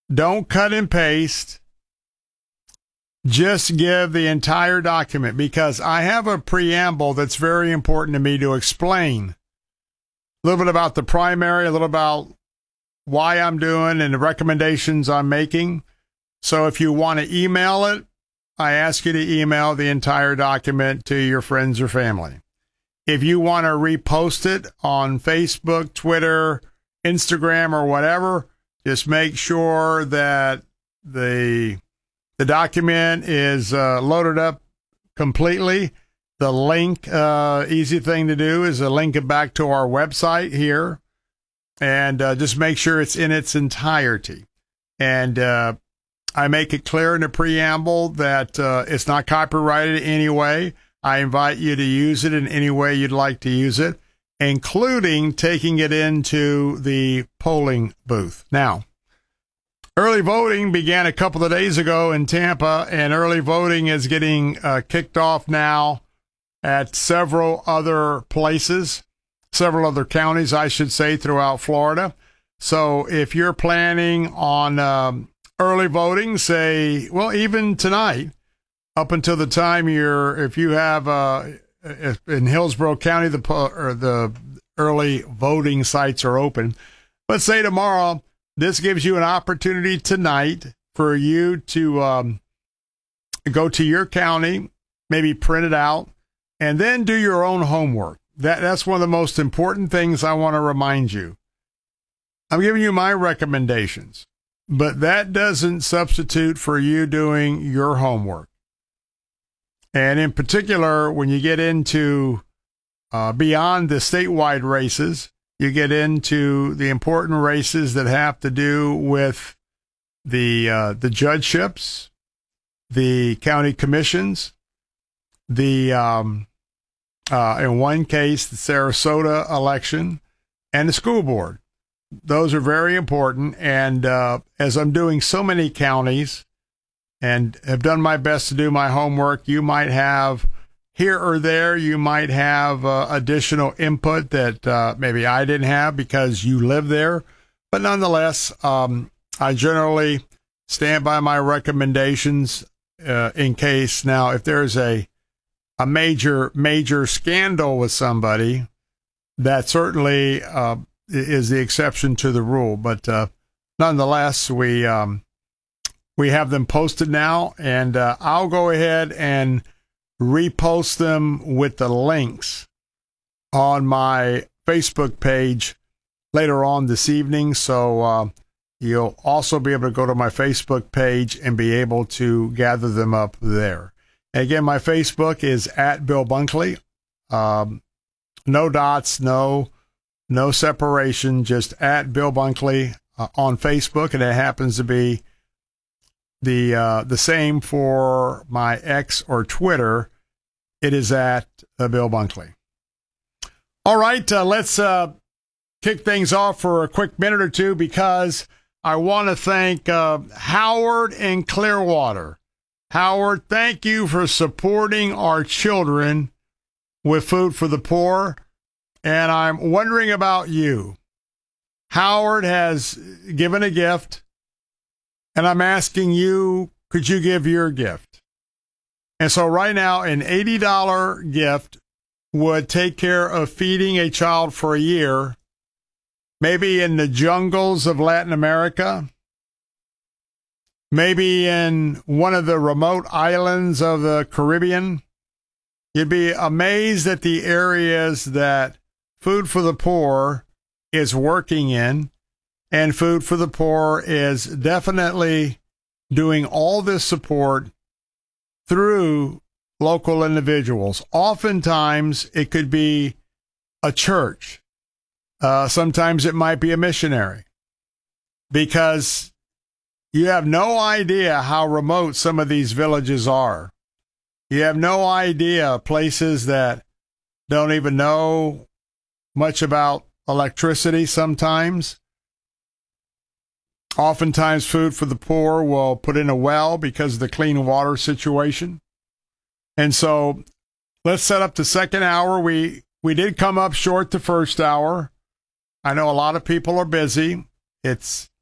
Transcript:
Don't cut and paste. Just give the entire document, because I have a preamble that's very important to me to explain a little bit about the primary, a little about why I'm doing and the recommendations I'm making. So if you want to email it, I ask you to email the entire document to your friends or family. If you want to repost it on Facebook, Twitter, Instagram, or whatever, just make sure that the document is loaded up completely. The link, easy thing to do is link it back to our website here, and just make sure it's in its entirety. And I make it clear in the preamble that it's not copyrighted anyway. I invite you to use it in any way you'd like to use it, including taking it into the polling booth. Now, early voting began a couple of days ago in Tampa, and early voting is getting kicked off now at several other places, several other counties, I should say, throughout Florida. So if you're planning on early voting, say, well, even tonight, up until the time if you have in Hillsborough County, the early voting sites are open. But say tomorrow, this gives you an opportunity tonight for you to go to your county, maybe print it out, and then do your own homework. That's one of the most important things I want to remind you. I'm giving you my recommendations, but that doesn't substitute for you doing your homework. And in particular, when you get into beyond the statewide races, you get into the important races that have to do with the judgeships, the county commissions, the in one case the Sarasota election, and the school board. Those are very important. And as I'm doing so many counties and have done my best to do my homework, you might have here or there, you might have additional input that maybe I didn't have because you live there. But nonetheless, I generally stand by my recommendations in case. Now, if there's a major scandal with somebody, that certainly is the exception to the rule. But nonetheless, we have them posted now, and I'll go ahead and repost them with the links on my Facebook page later on this evening. So you'll also be able to go to my Facebook page and be able to gather them up there. And again, my Facebook is at Bill Bunkley. No dots, no separation, just at Bill Bunkley on Facebook, and it happens to be the same for my X or Twitter. It is at Bill Bunkley. All right, let's kick things off for a quick minute or two, because I want to thank Howard in Clearwater. Howard, thank you for supporting our children with Food for the Poor. And I'm wondering about you. Howard has given a gift, and I'm asking you, could you give your gift? And so right now, an $80 gift would take care of feeding a child for a year, maybe in the jungles of Latin America, maybe in one of the remote islands of the Caribbean. You'd be amazed at the areas that Food for the Poor is working in, and Food for the Poor is definitely doing all this support through local individuals. Oftentimes, it could be a church. Sometimes it might be a missionary, because you have no idea how remote some of these villages are. You have no idea places that don't even know much about electricity sometimes. Oftentimes, Food for the Poor will put in a well because of the clean water situation. And so let's set up the second hour. We did come up short the first hour. I know a lot of people are busy. It's